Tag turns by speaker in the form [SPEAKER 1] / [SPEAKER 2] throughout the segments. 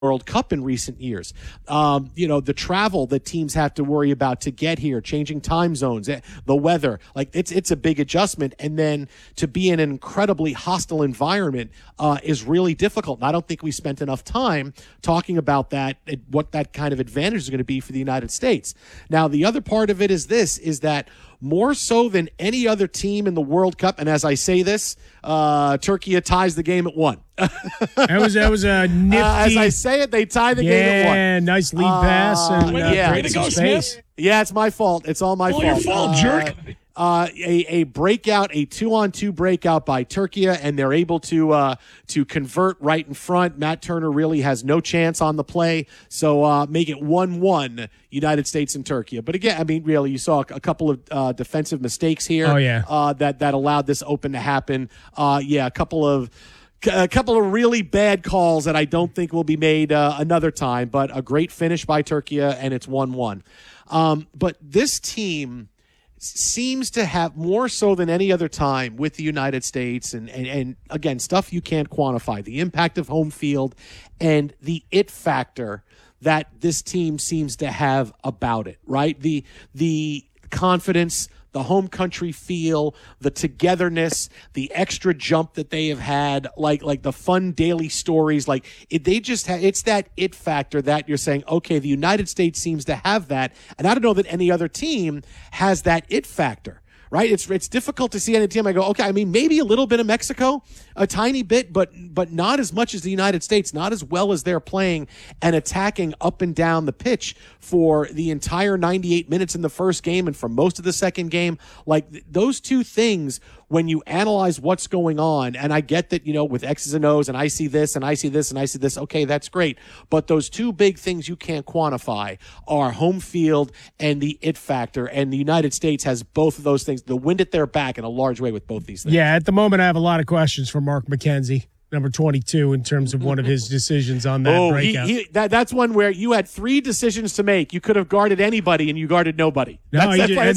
[SPEAKER 1] World Cup in recent years. The travel that teams have to worry about to get here, changing time zones, the weather, like it's a big adjustment. And then to be in an incredibly hostile environment is really difficult. And I don't think we spent enough time talking about that, what that kind of advantage is going to be for the United States. Now, the other part of it is that more so than any other team in the World Cup, and as I say this, Turkey ties the game at 1.
[SPEAKER 2] That was a nifty.
[SPEAKER 1] As I say it, they tie the game at 1.
[SPEAKER 2] Yeah, nice lead pass and
[SPEAKER 3] way to go, Smith.
[SPEAKER 1] Yeah, it's my fault. It's all my fault.
[SPEAKER 3] Your fault, jerk.
[SPEAKER 1] A breakout, a 2-on-2 breakout by Turkey, and they're able to convert right in front. Matt Turner really has no chance on the play, so make it 1-1 United States and Turkey. But again, I mean, really, you saw a couple of defensive mistakes here.
[SPEAKER 2] Oh, yeah.
[SPEAKER 1] That allowed this open to happen. A couple of really bad calls that I don't think will be made another time, but a great finish by Turkey, and it's 1-1. But this team seems to have, more so than any other time with the United States, and again, stuff you can't quantify, the impact of home field and the it factor that this team seems to have about it, right? The confidence, the home country feel, the togetherness, the extra jump that they have had, like the fun daily stories, it's that it factor that you're saying, okay, the United States seems to have that, and I don't know that any other team has that it factor. Right, it's difficult to see any team. I go, okay, I mean, maybe a little bit of Mexico, a tiny bit, but not as much as the United States, not as well as they're playing and attacking up and down the pitch for the entire 98 minutes in the first game and for most of the second game. Like those two things, when you analyze what's going on, and I get that, with X's and O's, and I see this, and I see this, and I see this, okay, that's great. But those two big things you can't quantify are home field and the it factor, and the United States has both of those things, the wind at their back in a large way with both these things.
[SPEAKER 2] Yeah, at the moment I have a lot of questions for Mark McKenzie, number 22, in terms of one of his decisions on that breakout.
[SPEAKER 1] That's one where you had 3 decisions to make. You could have guarded anybody, and you guarded nobody.
[SPEAKER 2] No,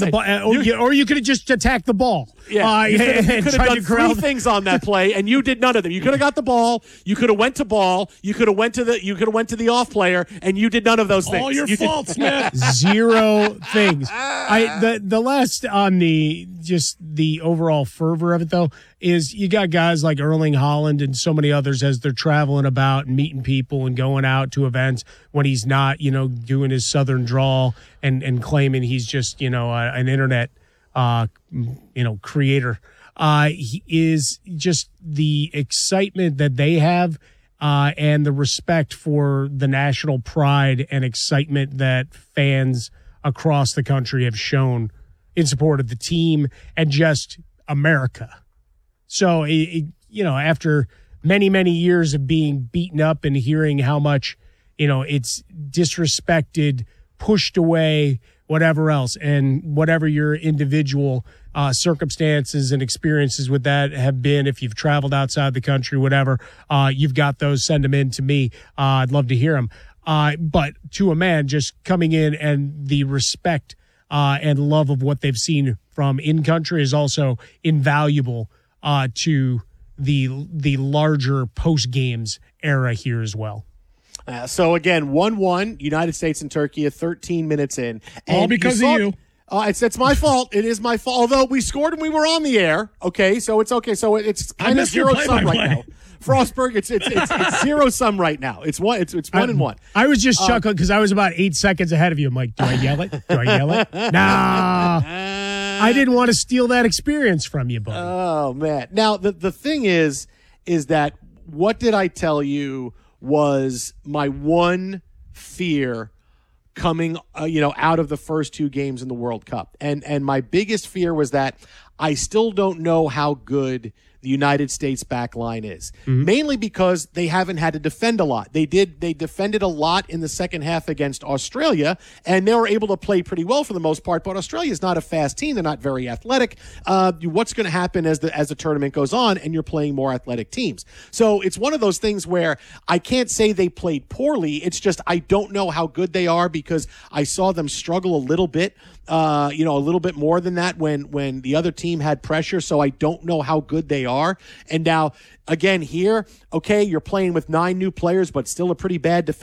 [SPEAKER 2] or you could have just attacked the ball.
[SPEAKER 1] Yeah, you could have done 3 things on that play, and you did none of them. You could have got the ball. You could have went to ball. You could have went to the off player, and you did none of those things.
[SPEAKER 3] All your fault, Smith.
[SPEAKER 2] 0 things. The last on the overall fervor of it, though, is you got guys like Erling Haaland and so many others as they're traveling about and meeting people and going out to events when he's not, doing his southern drawl and claiming he's just, an internet, creator. He is just the excitement that they have and the respect for the national pride and excitement that fans across the country have shown in support of the team and just America. So, after many, many years of being beaten up and hearing how much, it's disrespected, pushed away, whatever else, and whatever your individual circumstances and experiences with that have been, if you've traveled outside the country, whatever, you've got those, send them in to me. I'd love to hear them. But to a man, just coming in and the respect and love of what they've seen from in-country is also invaluable to the larger post-games era here as well.
[SPEAKER 1] So again, 1-1, United States and Turkey, 13 minutes in. And
[SPEAKER 3] all because of you.
[SPEAKER 1] It's my fault. It is my fault. Although we scored when we were on the air. Okay, so it's okay. So it's kind of 0-sum right now. Frostberg, it's 0-sum right now. It's 1-1.
[SPEAKER 2] I was just chuckling because I was about 8 seconds ahead of you. I'm like, do I yell it? Nah. I didn't want to steal that experience from you, buddy.
[SPEAKER 1] Oh, man. Now, the thing is that what did I tell you was my one fear coming out of the first 2 games in the World Cup. And my biggest fear was that I still don't know how good the United States back line is. Mainly because they haven't had to defend a lot. They defended a lot in the second half against Australia, and they were able to play pretty well for the most part, but Australia is not a fast team. They're not very athletic. What's going to happen as the tournament goes on and you're playing more athletic teams? So it's one of those things where I can't say they played poorly. It's just I don't know how good they are because I saw them struggle a little bit, a little bit more than that when the other team team had pressure, so I don't know how good they are. And now, again, here, okay, you're playing with 9 new players, but still a pretty bad defense.